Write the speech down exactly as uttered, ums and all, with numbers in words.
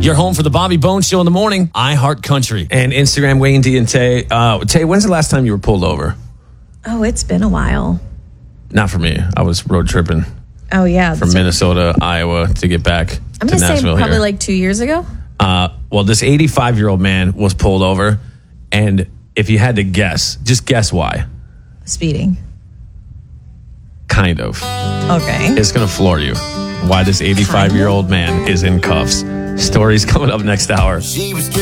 Your home for the Bobby Bones Show in the morning, iHeart Country. And Instagram, Wayne D and Tay. Uh, Tay, when's the last time you were pulled over? Oh, it's been a while. Not for me. I was road tripping. Oh, yeah. From Minnesota, Iowa to get back I'm to going to say Nashville probably here. like two years ago. Uh, well, this eighty-five-year-old man was pulled over. And if you had to guess, just guess why. Speeding. Kind of. Okay. It's going to floor you. Why this eighty-five-year-old man is in cuffs. Stories coming up next hour. She was